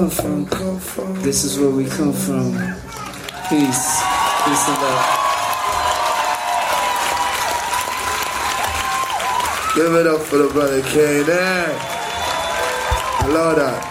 This is where we come from. Peace. Peace and love. Give it up for the brother K. I love that.